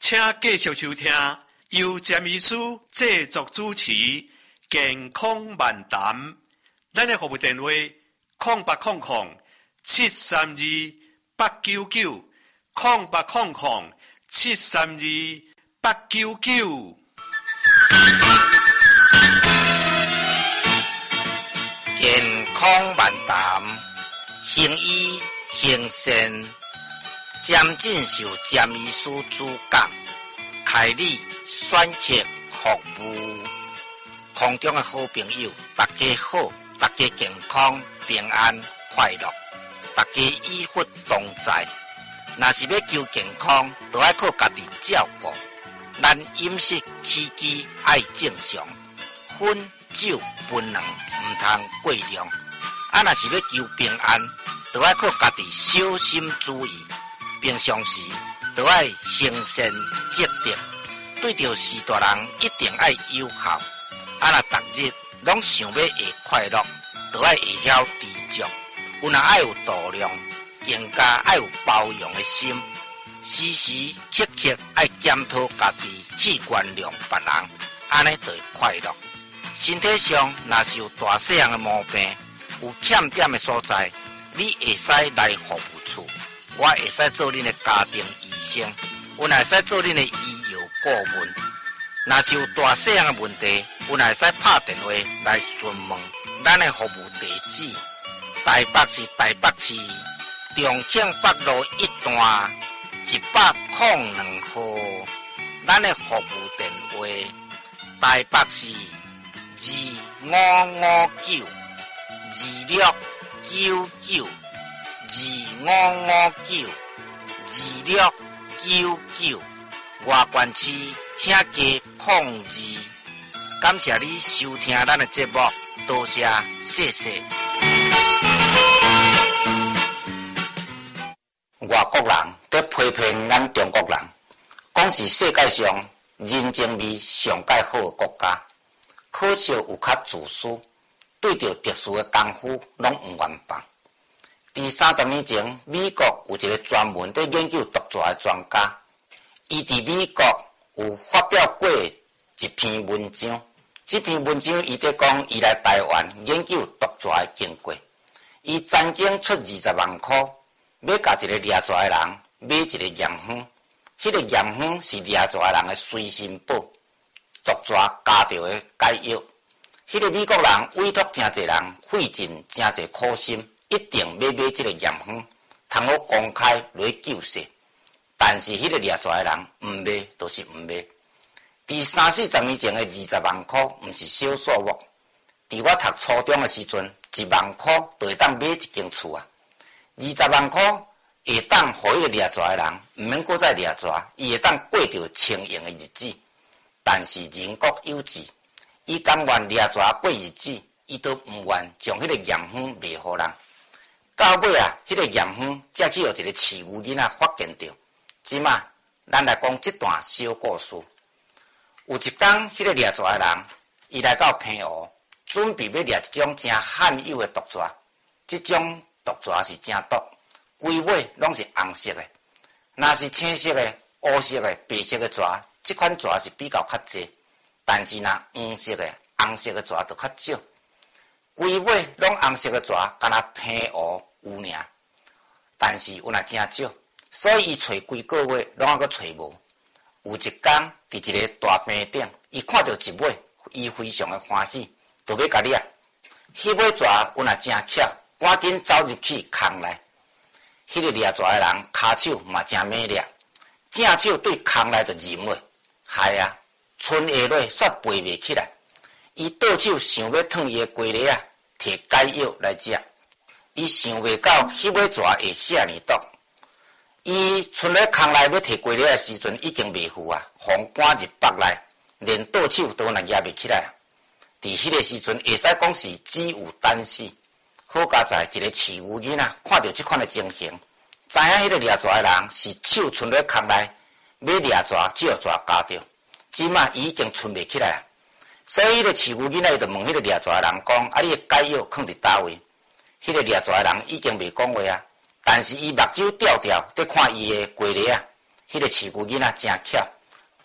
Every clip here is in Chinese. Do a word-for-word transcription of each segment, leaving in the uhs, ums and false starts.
请继续收听由詹医师制作主持健康漫谈。咱的服务电话：空八空空七三二八九九，空八空空七三二八九九。 健康漫谈，行医行善，詹进修詹医师主讲，开立选择服务。空中的好朋友，大家好，大家健康平安快乐，大家医福同在。若是要求健康，就要靠家己照顾。咱饮食起居爱正常，薰酒槟榔唔通过量。啊，若是要求平安，就要靠家己小心注意。平常时就要行善积德，对着事大人一定要友好。啊，若逐日拢想要会快乐，就要会晓知足。有若爱有度量，更加爱有包容的心。时时刻刻爱检讨家己，去原谅别人，安尼就会快乐。身体上若是有大细样的毛病，有欠点的所在，你会使来服务处，我会使做恁的家庭医生，我会使做恁的医药顾问。若是有大细样的问题，我会使拍电话来询问。咱的服务地址：台北市台北市重庆北路一段一百零两号。咱的服务电话：台北市二五五九二六九九二五五九二六九九。外县市请加控二。感谢你收听咱的节目，多谢，谢谢。外国人在批评咱中国人，讲是世界上人情味上介好的国家，可惜有较自私，对着特殊的功夫拢唔愿放。伫三十年前，美国有一个专门在研究毒蛇的专家，伊伫美国有发表过一篇文章。这篇文章伊在讲伊来台湾研究毒蛇的经过，伊曾经出二十万块，要甲一个掠蛇的人买一个验方。迄、那个验方是掠蛇的人的随身宝，毒蛇加着的解药。迄、那个美国人委托真侪人费尽真侪苦心，一定要买这个验方，通好公开来救世。但是迄个掠蛇的人唔买，就是唔买。伫三四十年前的二十万块，毋是小数目。伫我读初中的时阵，一万块就会当买一间厝啊。二十万块会当互迄个掠蛇的人毋免搁再掠蛇，伊会当过着清闲的日子。但是人各有志，伊甘愿掠蛇过日子，伊都毋愿将迄个验方卖互人。到尾啊，迄、那个验方才去互一个饲牛囡仔发现着。即马咱来讲这段小故事。有一天，迄、那个掠蛇的人，伊来到平湖，准备要掠一种真罕有的毒蛇。这种毒蛇是真毒，规尾拢是红色的。若是青色的、乌色的、白色的蛇，这款蛇是比较较济。但是若黄色的、红色的蛇就较少。规尾拢红色的蛇，敢若平湖有尔。但是有若真少，所以伊找规个月拢还阁找无。有一天，伫一个大坪顶，伊看到一尾，伊非常的欢喜，就要甲掠。迄尾蛇有若真巧，赶紧走入去空内。迄、那个掠蛇的人骹手嘛真猛掠，正手对空内就入落，害啊！剩下落煞飞袂起来。伊倒手想要脱伊的龟壳啊，摕解药来食。伊想袂到迄尾蛇会遐尔毒。伊存咧空内要摕龟壳的时阵，已经袂赴啊，风赶入腹内，连倒手都若压袂起来。伫迄个时阵，会使讲是只有等死。好佳在一个饲牛囡仔看到这款的情形，知影迄个掠蛇的人是手存咧空内，要掠蛇去互蛇咬着，即马伊已经存袂起来，所以迄个饲牛囡仔就问迄个掠蛇的人讲：啊，你的解药放伫倒位？迄、那个掠蛇的人已经袂讲话啊，但是伊目睭吊吊，在看伊的龟壳啊。迄、那个饲牛囡仔真巧，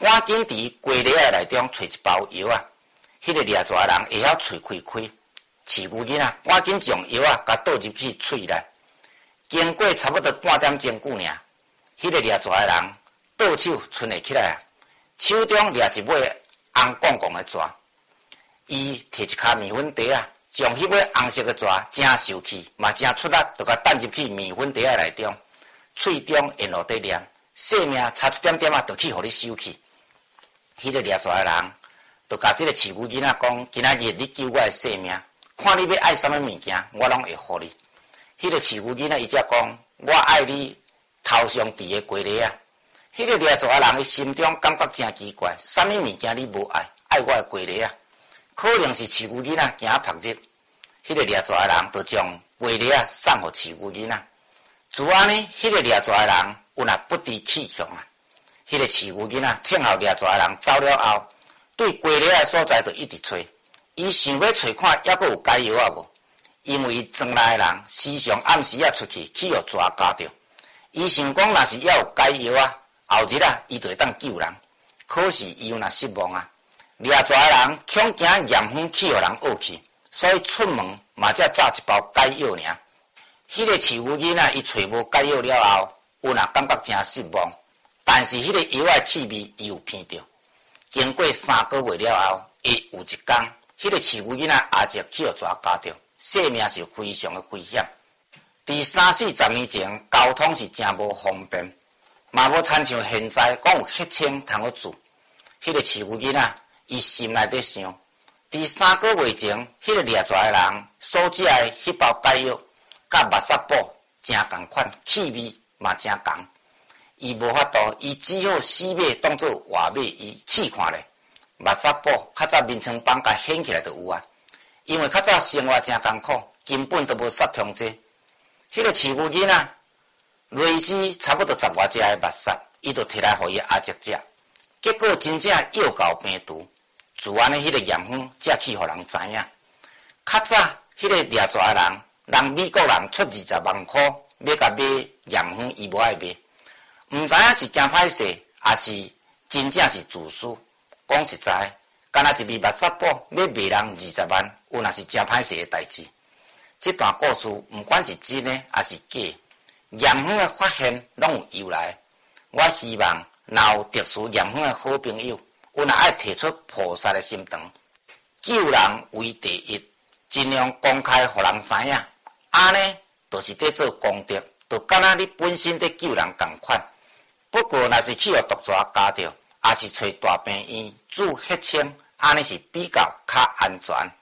赶紧伫鸡粒仔内中找一包药啊！迄、那个掠蛇人会晓喙开开，饲牛囡仔赶紧将药啊，甲倒入去喙内。经过差不多半点钟久尔，迄、那个掠蛇人倒手伸会起来啊，手中掠一尾红光光的蛇，伊摕一颗面粉袋啊，将迄尾红色的蛇真受气，嘛真出力，就甲等入去面粉袋内中，喙中沿路在念，性命差一点点啊，就去互你收去。迄、那个掠蛇人就甲即个饲牛囡仔讲：今仔日你救我的性命，看你要爱啥物物件，我拢会互你。迄、那个饲牛囡仔伊则讲：我爱你头上伫的鸡粒啊！迄、那个掠蛇人伊心中感觉真奇怪，啥物物件你无爱，爱我的鸡粒啊？可能是饲牛囡仔惊晒热，迄、那个掠蛇人就将鸡粒啊送互饲牛囡仔。自安尼，迄、那个掠蛇人有若不知气象啊！迄、那个饲牛囡仔听候掠蛇人走了后，对鸡粒的所在就一直找，伊想要找看还阁有解药啊无？因为庄内的人时常暗时啊出去去互蛇咬着，伊想讲若是还有解药啊，后日啊伊就会当救人。可是伊有若失望啊，掠蛇人恐惊盐粉去互人恶去，所以出门嘛才炸一包解药尔。迄、那个饲牛囡仔伊找无解药了后，有若感觉真失望，但是迄个药的气味伊有闻到。经过三个月了后，伊有一天，迄、那个饲牛囡仔也就去互蛇咬着，性命是非常的危险。伫三四十年前，交通是真无方便，嘛无亲像现在讲有血清通好住。迄、那个饲牛囡仔伊心内底想，伫三个月前，迄、那个掠蛇的人所食的迄包解药，甲目屎布真共款，气味嘛真共。伊无法度，伊只好死马当作活马，伊试看咧。目屎布较早面床板甲掀起来就有啊，因为较早生活真艰苦，根本都无杀通剂。迄、那个饲牛囡仔类似差不多十外只的目屎，伊就摕来互伊阿叔食，结果真正药到病除。自安尼，迄个盐粉才去互人知影。较早迄、那个掠蛇的人，人美国人出二十万块要甲买盐粉，伊无爱买。毋知影是惊歹势，还是真正是自私。讲实在，干那一味目屎布要卖人二十万，有若是真歹势的代志。这段故事毋管是真的还是假，盐粉的发现拢有由来。我希望若有特殊盐粉的好朋友，有若爱提出菩萨的心肠，救人为第一，尽量公开互人知影。安尼就是在做功德，就敢若你本身在救人共款。不过，若是去互毒蛇咬着，也是找大病院治血清，安尼是比较较安全。